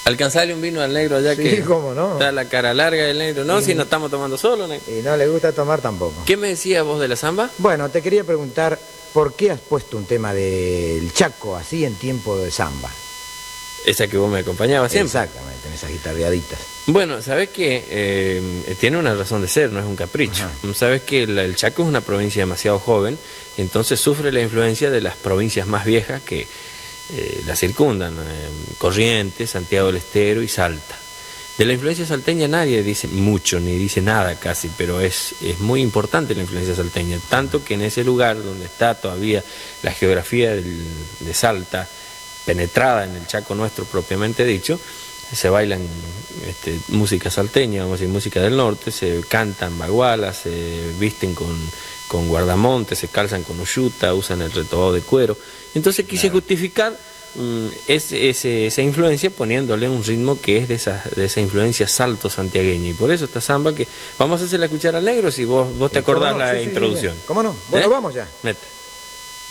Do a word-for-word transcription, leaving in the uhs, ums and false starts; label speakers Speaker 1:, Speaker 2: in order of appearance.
Speaker 1: Alcanzarle un vino al negro allá,
Speaker 2: Sí,
Speaker 1: que
Speaker 2: cómo no.
Speaker 1: está la cara larga del negro. No,
Speaker 2: Y-
Speaker 1: si no estamos tomando solo, negro.
Speaker 2: Y no le gusta tomar tampoco.
Speaker 1: ¿Qué me decías vos de la samba?
Speaker 2: Bueno, te quería preguntar, ¿por qué has puesto un tema del Chaco así en tiempo de samba?
Speaker 1: Esa que vos me acompañabas siempre.
Speaker 2: Exactamente, en esas guitarreaditas.
Speaker 1: Bueno, sabes que eh, tiene una razón de ser, no es un capricho.
Speaker 2: Ajá.
Speaker 1: Sabes que la- el Chaco es una provincia demasiado joven, y entonces sufre la influencia de las provincias más viejas que eh, la circundan, eh, Corrientes, Santiago del Estero y Salta. De la influencia salteña nadie dice mucho, ni dice nada casi, pero es, es muy importante la influencia salteña, tanto que en ese lugar donde está todavía la geografía del- de Salta, penetrada en el Chaco nuestro propiamente dicho, se bailan este, música salteña, vamos a decir música del norte, se cantan bagualas, se visten con, con guardamontes, se calzan con uyuta, usan el retobado de cuero. Entonces quise
Speaker 2: Claro.
Speaker 1: justificar mm, ese, ese- esa influencia poniéndole un ritmo que es de esa, de esa influencia salto santiagueña, y por eso esta samba que vamos a hacerla escuchar al negro si vos, vos te
Speaker 2: ¿Y cómo
Speaker 1: acordás
Speaker 2: no?
Speaker 1: la
Speaker 2: Sí, sí, sí,
Speaker 1: introducción.
Speaker 2: sí. ¿Cómo no? Bueno,
Speaker 1: ¿Eh?
Speaker 2: vamos ya.
Speaker 1: Mete.